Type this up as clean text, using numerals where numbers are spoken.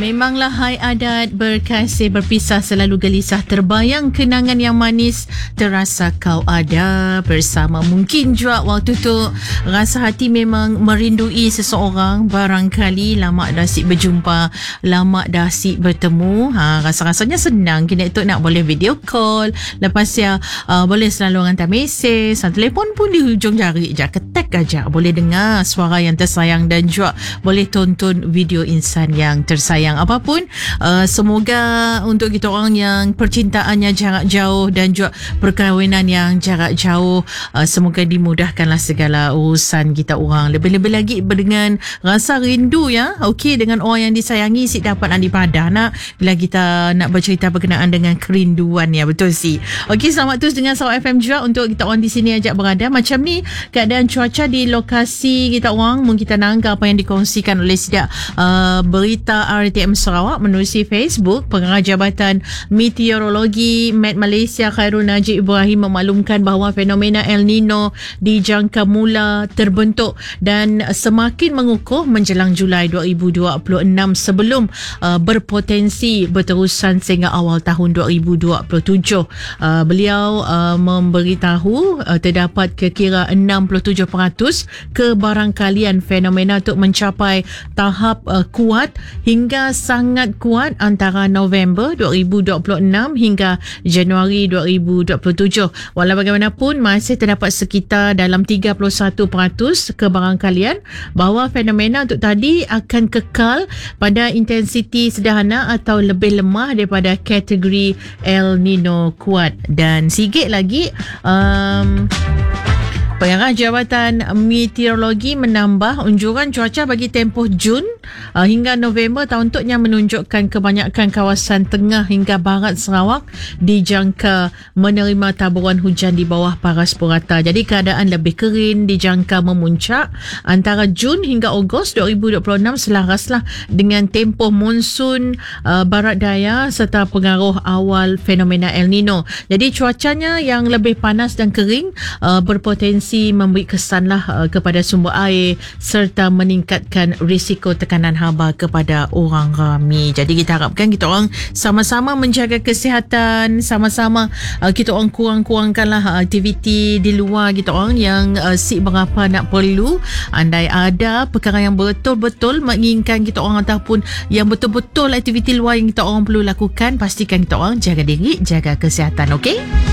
Memanglah hai adat berkasih berpisah selalu gelisah, terbayang kenangan yang manis terasa kau ada bersama. Mungkin juga waktu tu rasa hati memang merindui seseorang, barangkali lama dah si berjumpa, lama dah si bertemu. Rasa-rasanya senang kini tu nak boleh video call, lepas ya boleh selalu hantar mesej, telefon pun di hujung jari je, ketek aja boleh dengar suara yang tersayang dan juga boleh tonton video insan yang tersayang. Apapun, semoga untuk kita orang yang percintaannya jarak jauh dan juga perkahwinan yang jarak jauh, semoga dimudahkanlah segala urusan kita orang. Lebih-lebih lagi dengan rasa rindu ya, okey, dengan orang yang disayangi si dapat nak dipadah nak bila kita nak bercerita berkenaan dengan kerinduan ya, betul sih. Okey, selamat terus dengan Sarawak FM juga untuk kita orang di sini ajak berada. Macam ni keadaan cuaca di lokasi kita orang, mungkin kita nangka apa yang dikongsikan oleh sidak berita RTM Sarawak menerusi Facebook. Pengarah Jabatan Meteorologi Met Malaysia Khairul Najib Ibrahim memaklumkan bahawa fenomena El Nino dijangka mula terbentuk dan semakin mengukuh menjelang Julai 2026 sebelum berpotensi berterusan sehingga awal tahun 2027. Beliau memberitahu terdapat kira 67% kebarangkalian fenomena untuk mencapai tahap kuat hingga sangat kuat antara November 2026 hingga Januari 2027. Walau bagaimanapun masih terdapat sekitar dalam 31% kebarangkalian bahawa fenomena untuk tadi akan kekal pada intensiti sederhana atau lebih lemah daripada kategori El Nino kuat. Dan sikit lagi Pengarah Jabatan Meteorologi menambah unjuran cuaca bagi tempoh Jun hingga November tahun tu yang menunjukkan kebanyakan kawasan tengah hingga barat Sarawak dijangka menerima taburan hujan di bawah paras purata. Jadi keadaan lebih kering dijangka memuncak antara Jun hingga Ogos 2026 selaraslah dengan tempoh monsun barat daya serta pengaruh awal fenomena El Nino. Jadi cuacanya yang lebih panas dan kering berpotensi memberi kesanlah kepada sumber air serta meningkatkan risiko tekanan haba kepada orang ramai. Jadi kita harapkan kita orang sama-sama menjaga kesihatan, sama-sama kita orang kurang-kurangkanlah aktiviti di luar kita orang yang si berapa nak perlu. Andai ada perkara yang betul-betul menginginkan kita orang ataupun yang betul-betul aktiviti luar yang kita orang perlu lakukan, pastikan kita orang jaga diri, jaga kesihatan, okey?